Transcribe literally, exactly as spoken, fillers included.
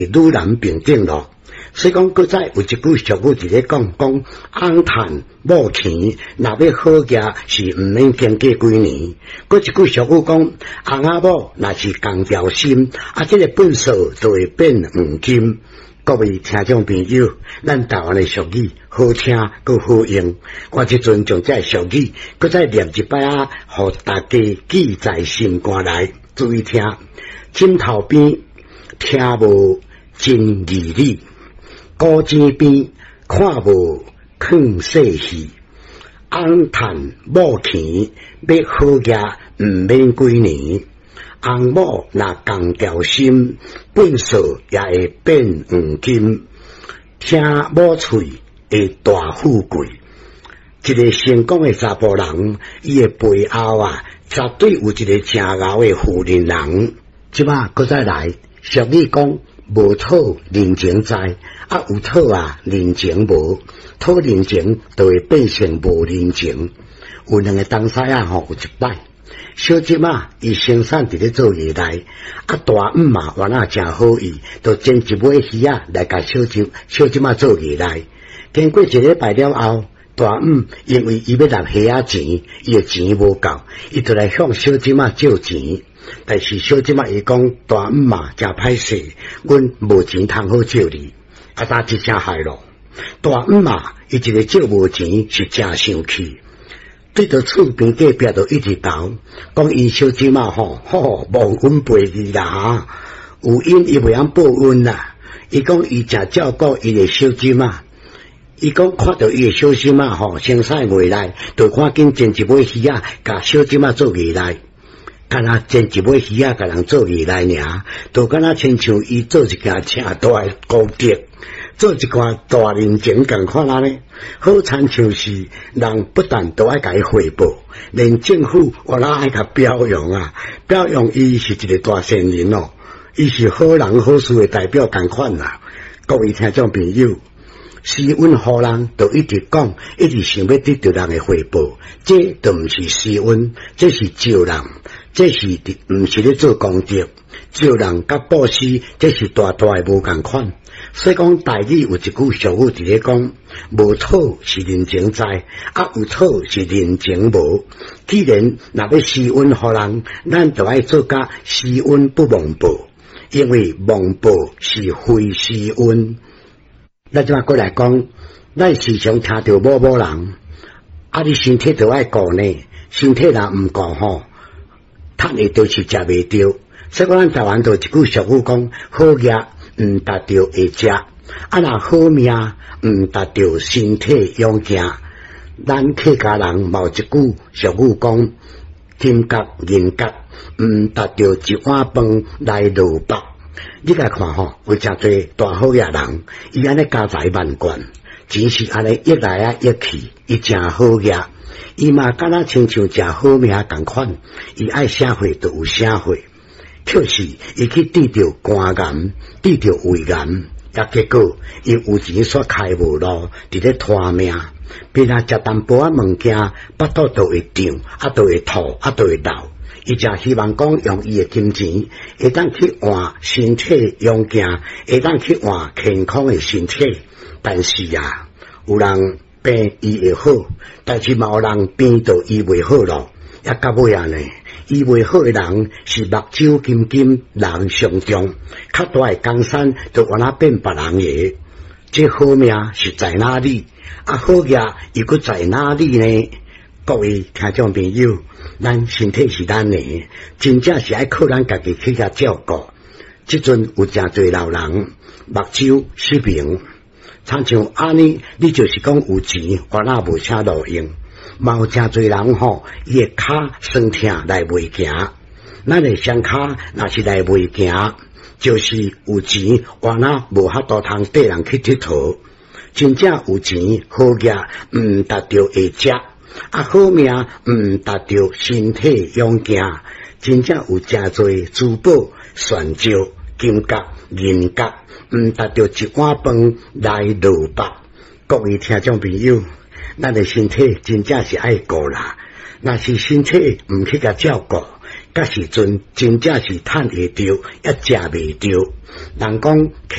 愈南平等咯。所以讲，搁再有一句俗语伫咧讲，讲翁趁某钱，若要好业是毋免经过几年。搁一句俗语讲，翁仔某若是共条心，啊，这个本数就会变黄金。各位听众朋友，咱台湾的俗语好听搁好用，我即阵将这俗语搁再念一摆啊，互大家记在心肝内。注意听，枕头边听无真义理。古井边看无藏细戏，翁趁某钱要好业毋免几年。翁某若共条心，本数也会变黄金。听某喙会大富贵。一个成功的查甫人，伊的背后啊，绝对有一个正牛的负责人。即摆搁再来，俗语讲。无讨人情知，啊有讨啊人情无，讨人情就会变成无人情。有两个东西啊吼，有一摆小姐嘛，伊生产伫咧做业内，啊大姆嘛原来真好意，就煎一尾鱼啊来甲小姐小姐嘛做业内。经过一礼拜了后，大姆因为伊要拿虾仔钱，伊的钱无够，伊就来向小姐嘛借钱。但是小姐嘛，伊讲大姆嘛真歹势，阮无钱通好借你，啊，打一声害咯。大姆嘛，伊一个借无钱是真生气，对着厝边隔壁就一直斗，讲伊小姐嘛吼，吼忘恩背义啦，有因伊袂晓报恩啦。伊讲伊真照顾伊的小姐嘛，伊讲看到伊的小姐嘛吼，生产未来，就赶紧煎一尾鱼啊，甲小姐嘛做业内。敢若煎一尾鱼啊，甲人做业内尔，就敢若亲像伊做一件正大的功德，做一件大人情共款啊咧。好亲像是人不但都爱甲伊汇报，连政府我哪爱甲表扬啊，表扬伊是一个大善人哦，伊是好人好事的代表共款啦。各位听众朋友，施恩互人，就一直讲，一直想要得到人的回报，这就毋是施恩，这是招人。这是毋是咧做功德，招人甲布施，这是大大诶无共款。所以讲大理有一句俗语伫咧讲，无讨是人情知，啊有讨是人情无。既然若要施恩互人，咱就爱做甲施恩不忘报，因为忘报是非施恩。咱即摆过来讲，咱时常听到某某人，啊你身体就爱顾呢，身体若毋顾吼。趁的都是食袂着，所以讲咱台湾就一句俗语讲：好业毋达着会食，啊若好命毋达着身体养健。咱客家人嘛有一句俗语讲：金角银角毋达着一碗饭来落腹。你甲看吼，有诚侪大好业人，伊安尼家财万贯，钱是安尼溢来啊溢去，伊诚好业。伊嘛敢若亲像食好命共款，伊爱啥货就有啥货，可是伊去得着肝癌，得着胃癌，也结果伊有钱煞开无路，伫咧拖命。变啊食淡薄仔物件，腹肚都会胀，啊都会吐，啊都会流。伊真希望讲用伊的金钱，会当去换身体养健，会当去换健康的身体。但是啊，有人病医会好，但是嘛有人病到医袂好咯。也到尾啊呢，医袂好的人是目睭金金，人上重，较大的江山就原来变别人的。这好命是在哪里？啊，好业又搁在哪里呢？各位听众朋友，咱身体是咱的，真正是爱靠咱家己去甲照顾。即阵有诚侪老人目睭失明。参像安尼，你就是讲有钱，原来无啥路用。嘛有诚侪人吼，伊个骹酸痛来袂行，咱个双骹若是来袂行，就是有钱，原来无法度通缀人去佚佗。真正有钱好业，毋达着会食，啊好命毋达着身体养健。真正有诚侪珠宝、玄石、金角、银角。毋达着一碗饭来落腹。各位听众朋友，咱的身体真正是爱顾啦。 若是身体毋去甲照顾，甲时阵真正是趁会着，也食袂着。人讲